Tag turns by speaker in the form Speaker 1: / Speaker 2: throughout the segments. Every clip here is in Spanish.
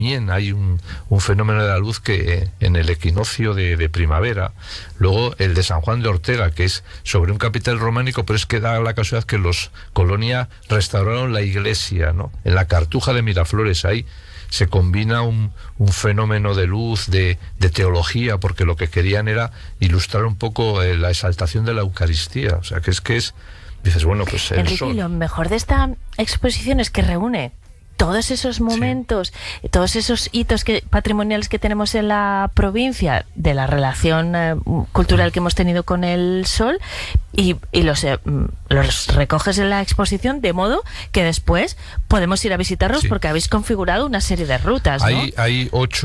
Speaker 1: También hay un fenómeno de la luz que en el equinoccio de primavera, luego el de San Juan de Ortega, que es sobre un capitel románico, pero es que da la casualidad que los Colonia restauraron la iglesia, ¿no? En la Cartuja de Miraflores, ahí se combina un fenómeno de luz, de teología, porque lo que querían era ilustrar un poco la exaltación de la Eucaristía. O sea, que es dices, bueno, pues el
Speaker 2: Enrique,
Speaker 1: sol.
Speaker 2: Lo mejor de esta exposición es que reúne todos esos momentos, sí, todos esos hitos patrimoniales que tenemos en la provincia, de la relación cultural que hemos tenido con el sol, y los recoges en la exposición, de modo que después podemos ir a visitarlos, sí, porque habéis configurado una serie de rutas, ¿no?
Speaker 1: Hay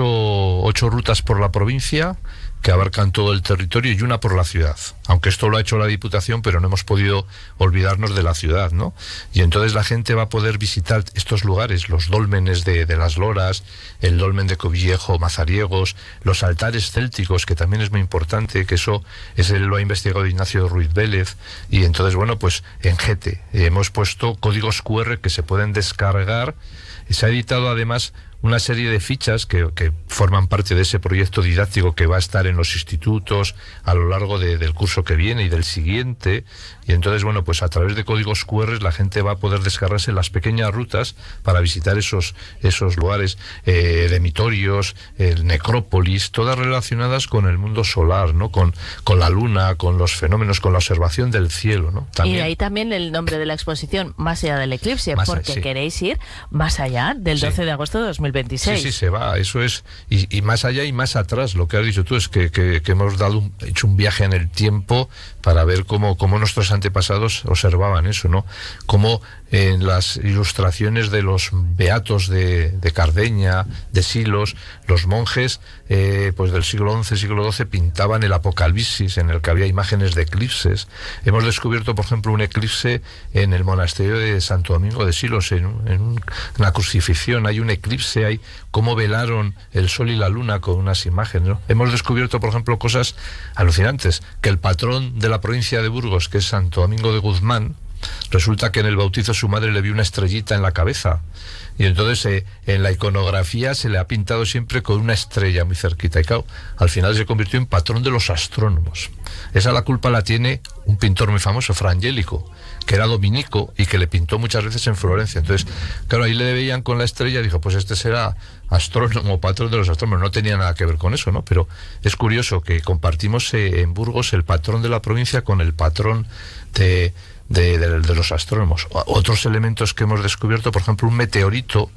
Speaker 1: ocho rutas por la provincia que abarcan todo el territorio y una por la ciudad, aunque esto lo ha hecho la Diputación, pero no hemos podido olvidarnos de la ciudad, ¿no? Y entonces la gente va a poder visitar estos lugares, los dólmenes de las Loras, el dolmen de Covillejo, Mazariegos, los altares célticos, que también es muy importante, que eso lo ha investigado Ignacio Ruiz Vélez, y entonces, bueno, pues en GETE hemos puesto códigos QR que se pueden descargar. Se ha editado además una serie de fichas que forman parte de ese proyecto didáctico que va a estar en los institutos a lo largo del curso que viene y del siguiente. Y entonces, bueno, pues a través de códigos QR la gente va a poder descargarse las pequeñas rutas para visitar esos lugares, eremitorios, necrópolis, todas relacionadas con el mundo solar, ¿no? Con la luna, con los fenómenos, con la observación del cielo, ¿no? También.
Speaker 2: Y ahí también el nombre de la exposición, Más allá del eclipse, porque
Speaker 1: sí,
Speaker 2: queréis ir más allá del 12 de agosto de 2026.
Speaker 1: Sí, se va, eso es, y más allá y más atrás. Lo que has dicho tú es que hemos hecho un viaje en el tiempo para ver cómo nuestros antepasados observaban eso, ¿no? Cómo en las ilustraciones de los beatos de Cardeña, de Silos, los monjes pues del siglo XI, siglo XII pintaban el Apocalipsis, en el que había imágenes de eclipses. Hemos descubierto, por ejemplo, un eclipse en el monasterio de Santo Domingo de Silos, en una crucifixión. Hay un eclipse, hay cómo velaron el sol y la luna con unas imágenes, ¿no? Hemos descubierto, por ejemplo, cosas alucinantes, que el patrón de la provincia de Burgos, que es Santo Domingo de Guzmán, resulta que en el bautizo su madre le vio una estrellita en la cabeza, y entonces en la iconografía se le ha pintado siempre con una estrella muy cerquita, y claro, al final se convirtió en patrón de los astrónomos. Esa la culpa la tiene un pintor muy famoso, Fra Angelico, que era dominico y que le pintó muchas veces en Florencia. Entonces, claro, ahí le veían con la estrella y dijo, pues este será astrónomo, patrón de los astrónomos. No tenía nada que ver con eso, ¿no? Pero es curioso que compartimos en Burgos el patrón de la provincia con el patrón de los astrónomos. Otros elementos que hemos descubierto, por ejemplo, un meteorito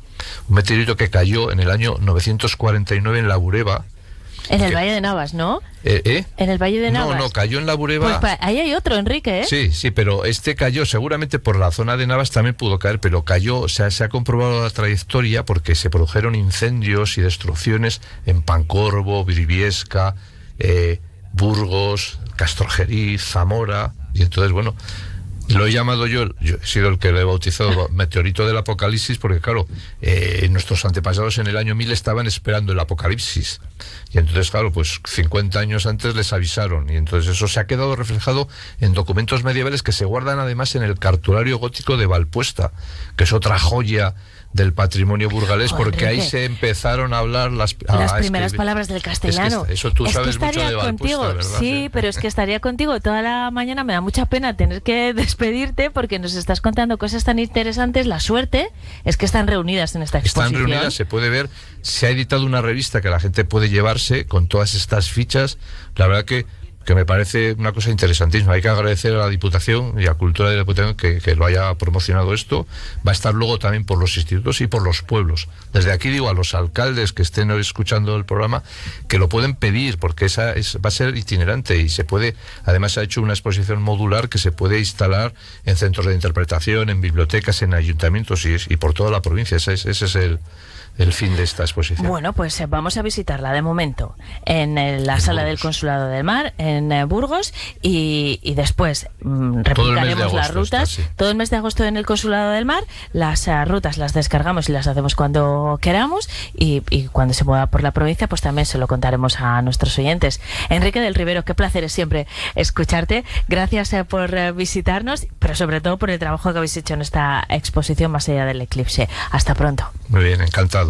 Speaker 1: que cayó en el año 949 en la Bureba.
Speaker 2: En el Valle de Navas, ¿no? En el Valle de Navas.
Speaker 1: No, cayó en la Bureba.
Speaker 2: Pues ahí hay otro, Enrique, ¿eh?
Speaker 1: Sí, pero este cayó seguramente por la zona de Navas, también pudo caer, pero cayó, o sea, se ha comprobado la trayectoria porque se produjeron incendios y destrucciones en Pancorbo, Briviesca, Burgos, Castrojeriz, Zamora, y entonces, bueno, lo he llamado yo he sido el que lo he bautizado meteorito del Apocalipsis, porque claro, nuestros antepasados en el año 1000 estaban esperando el Apocalipsis, y entonces claro, pues 50 años antes les avisaron, y entonces eso se ha quedado reflejado en documentos medievales que se guardan además en el cartulario gótico de Valpuesta, que es otra joya del patrimonio burgalés, porque Enrique, ahí se empezaron a hablar las
Speaker 2: primeras palabras del castellano.
Speaker 1: Eso tú sabes mucho de Valpuesta,
Speaker 2: contigo,
Speaker 1: ¿verdad?
Speaker 2: Sí, pero es que estaría contigo toda la mañana. Me da mucha pena tener que despedirte porque nos estás contando cosas tan interesantes. La suerte es que están reunidas en esta exposición.
Speaker 1: Están reunidas, se puede ver. Se ha editado una revista que la gente puede llevarse con todas estas fichas. La verdad que me parece una cosa interesantísima. Hay que agradecer a la Diputación y a Cultura de la Diputación que lo haya promocionado esto. Va a estar luego también por los institutos y por los pueblos. Desde aquí digo a los alcaldes que estén escuchando el programa que lo pueden pedir, porque va a ser itinerante y se puede, además se ha hecho una exposición modular que se puede instalar en centros de interpretación, en bibliotecas, en ayuntamientos y por toda la provincia. Ese es el fin de esta exposición.
Speaker 2: Bueno, pues vamos a visitarla de momento en la sala del Consulado del Mar, en Burgos, y después replicaremos las rutas. Todo el mes de agosto en el Consulado del Mar. Las rutas las descargamos y las hacemos cuando queramos, y cuando se mueva por la provincia, pues también se lo contaremos a nuestros oyentes. Enrique del Rivero, qué placer es siempre escucharte. Gracias por visitarnos, pero sobre todo por el trabajo que habéis hecho en esta exposición Más allá del eclipse. Hasta pronto.
Speaker 1: Muy bien, encantado.